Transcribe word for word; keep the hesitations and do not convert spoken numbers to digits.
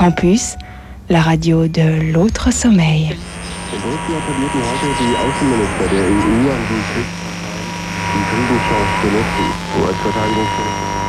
Campus, la radio de l'autre sommeil. In Brüssel appellierten heute die Außenminister der E U an die Kriegsparteien, die Friedenschance zu nutzen. U S-Verteidigungsminister